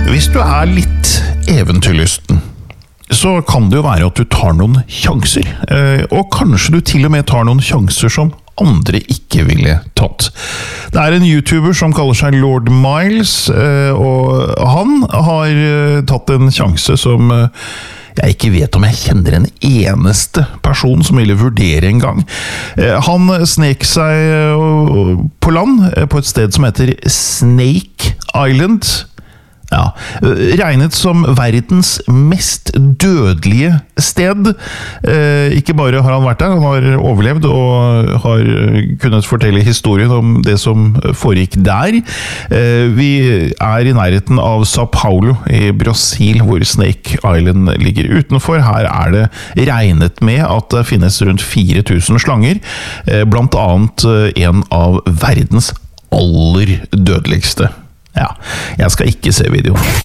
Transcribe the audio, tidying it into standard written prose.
Hvis du litt eventyrlysten, så kan det jo være at du tar noen sjanser. Og kanskje du til og med tar noen sjanser som andre ikke ville tatt. Det en YouTuber som kaller seg Lord Miles, og han har tatt en sjanse som jeg ikke vet om jeg kjenner en eneste person som ville vurdere en gang. Han snek seg på land på et sted som heter Snake Island. Ja, regnet som verdens mest dødelige sted. Ikke bare har han vært der, han har overlevd og har kunnet fortelle historien om det som foregikk der. Vi i nærheten av Sao Paulo i Brasil, hvor Snake Island ligger utenfor. Her det regnet med at det finnes rundt 4000 slanger, blant annet en av verdens aller dødeligste. Ja, jeg skal ikke se videoen.